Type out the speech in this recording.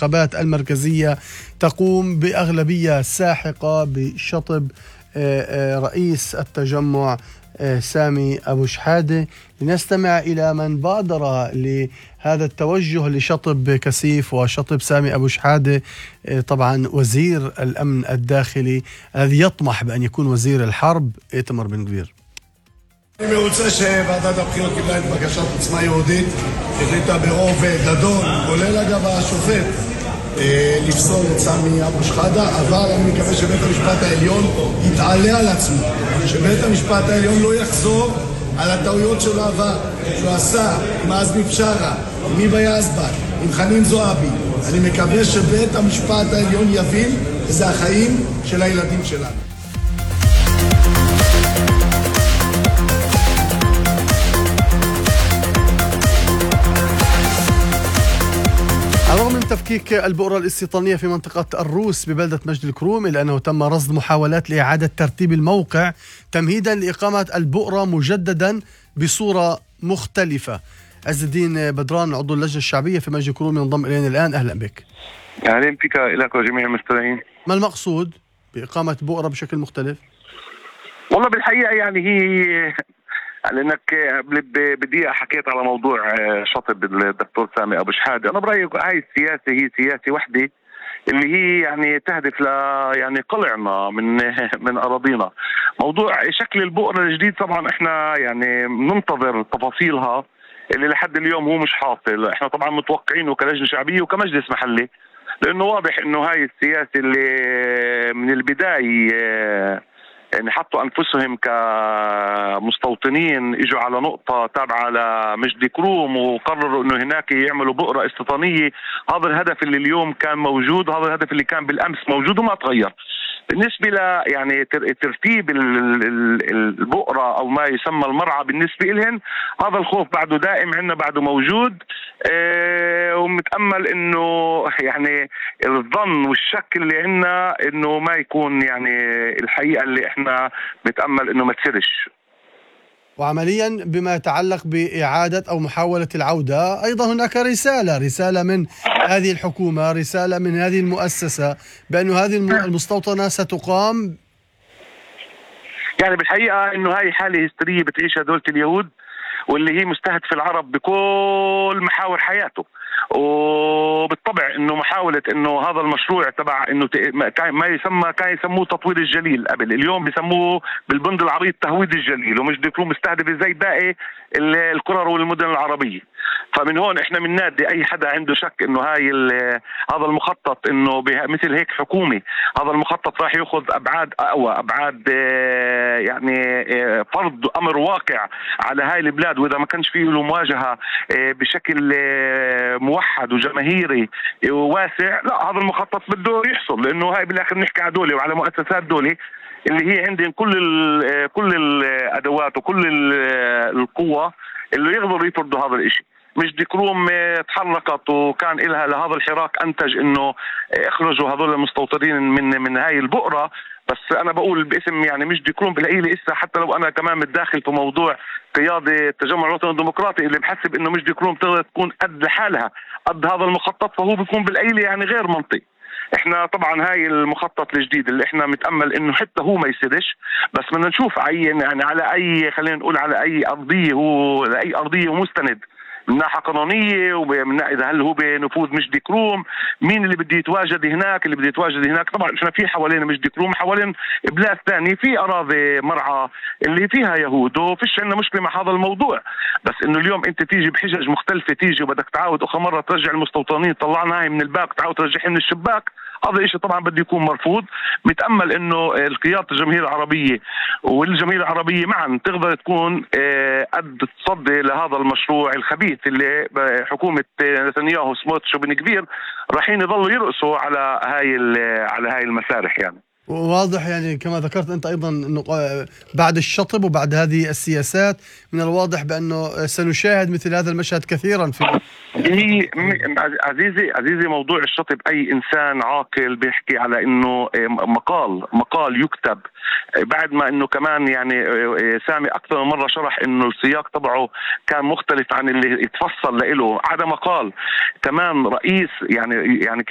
الانتخابات المركزية تقوم بأغلبية ساحقة بشطب رئيس التجمع سامي أبو شحادة. لنستمع إلى من بادر لهذا التوجه لشطب كثيف وشطب سامي أبو شحادة، طبعا وزير الأمن الداخلي الذي يطمح בأن يكون وزير الحرب איתמר בן גביר. אני רוצה שוועדת הבחירות קיבלה את בקשת עוצמה יהודית, החליטה ברוב גדול, כולל אגב השופט, לפסול את סמי אבו שחאדה, אבל אני מקווה שבית המשפט העליון יתעלה על עצמו, שבית המשפט העליון לא יחזור על הטעויות של העבר, שהוא עשה עם עזמי בשארה, עם היבא יזבק, עם חנין זועבי. אני מקווה שבית המשפט העליון יבין שזה החיים של הילדים שלנו. رغم من تفكيك البؤرة الاستيطانية في منطقة الروس ببلدة مجد الكروم، إلا أنه تم رصد محاولات لإعادة ترتيب الموقع تمهيدا لإقامة البؤرة مجددا بصورة مختلفة. عز الدين بدران عضو اللجنة الشعبية في مجد الكروم ينضم إلينا الآن. أهلا بك. أهلا بك إليك وجميع المستمعين. ما المقصود بإقامة بؤرة بشكل مختلف؟ والله بالحقيقة يعني هي لأنك بدي حكيت على موضوع شطب الدكتور سامي أبو شحادة. أنا برأيي هاي السياسة هي سياسة وحدة اللي هي يعني تهدف ل يعني قلعنا من أراضينا. موضوع شكل البؤرة الجديد طبعا احنا يعني ننتظر تفاصيلها اللي لحد اليوم هو مش حاصل. احنا طبعا متوقعينه كلجنة شعبية وكمجلس محلي، لأنه واضح إنه هاي السياسة اللي من البداية يعني حطوا أنفسهم كمستوطنين، إجوا على نقطة تابعة لمجد كروم وقرروا إنه هناك يعملوا بؤرة استيطانية. هذا الهدف اللي اليوم كان موجود، هذا الهدف اللي كان بالأمس موجود وما تغير. بالنسبة ل يعني ترتيب البؤرة أو ما يسمى المرعى بالنسبة لهم، هذا الخوف بعده دائم عندنا، بعده موجود. ومتأمل إنه يعني الظن والشك اللي عندنا إنه ما يكون يعني الحقيقة اللي إحنا نتأمل إنه ما تصيرش. وعمليا بما يتعلق بإعادة أو محاولة العودة، أيضا هناك رسالة من هذه الحكومة، رسالة من هذه المؤسسة بأن هذه المستوطنة ستقام. يعني بالحقيقة إنه هاي حالة هستيرية بتعيشها دولة اليهود، واللي هي مستهدف العرب بكل محاور حياته. وبالطبع انه محاولة انه هذا المشروع تبع انه كان يسموه تطوير الجليل قبل، اليوم بيسموه بالبند العريض تهويد الجليل، ومجد الكروم مستهدف زي باقي القرى والمدن العربية. فمن هون احنا بننادي اي حدا عنده شك انه هذا المخطط انه مثل هيك حكومة، هذا المخطط راح ياخذ ابعاد اقوى، ابعاد يعني فرض امر واقع على هاي البلاد، واذا ما كانش فيه له مواجهة بشكل موحد وجماهيري وواسع، لا هذا المخطط بده يحصل. لانه هاي بالاخر نحكي على دولة وعلى مؤسسات دولة اللي هي عندهم كل الادوات وكل القوة اللي يقدروا يفرضوا هذا الاشي. مجد كروم تحركت وكان إلها لهذا الحراك أنتج إنه اخرجوا هذول المستوطنين من هاي البؤرة. بس أنا بقول باسم يعني مجد كروم بالعيلة إسا، حتى لو أنا كمان متداخل في موضوع قيادة التجمع الوطني الديمقراطي اللي بحسب إنه مجد كروم تقدر تكون قد لحالها قد هذا المخطط، فهو بيكون بالعيلة يعني غير منطقي. احنا طبعا هاي المخطط الجديد اللي احنا متأمل انه حتى هو ما يصيرش، بس بدنا نشوف يعني على اي، خلينا نقول على اي ارضية هو، لاي ارضية هو مستند من ناحية قانونية، ومن ناحية هل هو بنفوذ مجد كروم، مين اللي بده يتواجد هناك، اللي بده يتواجد هناك. طبعا احنا في حوالين مجد كروم حوالين بلاد ثانية في اراضي مرعى اللي فيها يهود، وفيش عندنا مشكلة مع هذا الموضوع. بس انه اليوم انت تيجي بحجج مختلفة، تيجي وبدك تعاود اخر مرة ترجع المستوطنين، طلعنا هاي من الباب تعاود ترجعها من الشباك، هذا الشيء طبعا بده يكون مرفوض. متأمل انه القيادة الجماهير العربية والجماهير العربية معا تقدر تكون قد تصدي لهذا المشروع الخبيث اللي حكومة نتنياهو سموتريتش وبن غفير رايحين يضلوا يرقصوا على هاي المسارح. يعني واضح يعني كما ذكرت أنت أيضا أنه بعد الشطب وبعد هذه السياسات من الواضح بأنه سنشاهد مثل هذا المشهد كثيرا في عزيزي موضوع الشطب. أي إنسان عاقل بيحكي على أنه مقال يكتب بعد ما أنه كمان يعني سامي أكثر من مرة شرح أنه السياق تبعه كان مختلف عن اللي يتفصل له، عدا مقال كمان رئيس يعني